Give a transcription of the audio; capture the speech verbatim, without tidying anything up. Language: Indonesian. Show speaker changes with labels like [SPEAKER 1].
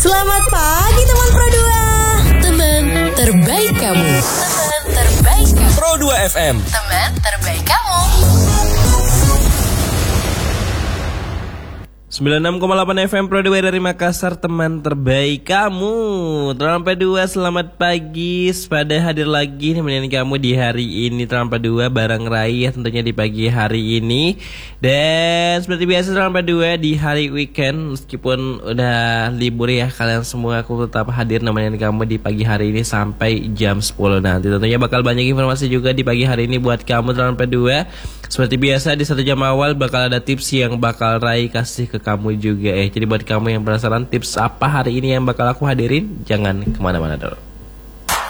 [SPEAKER 1] Selamat pagi teman Pro dua. Teman terbaik kamu. Teman terbaik kamu.
[SPEAKER 2] Pro dua F M.
[SPEAKER 1] Teman terbaik kamu.
[SPEAKER 3] sembilan puluh enam koma delapan F M Pro dua dari Makassar, teman terbaik kamu. Terampa dua, selamat pagi. Pada hadir lagi nemenin kamu di hari ini Terampa dua bareng Rai ya, tentunya di pagi hari ini. Dan seperti biasa Terampa dua di hari weekend, meskipun udah libur ya kalian semua, aku tetap hadir nemenin kamu di pagi hari ini sampai jam sepuluh nanti. Tentunya bakal banyak informasi juga di pagi hari ini buat kamu Terampa dua. Seperti biasa di satu jam awal bakal ada tips yang bakal Rai kasih ke kamu juga eh. Jadi buat kamu yang penasaran tips apa hari ini yang bakal aku hadirin, jangan kemana-mana dulu.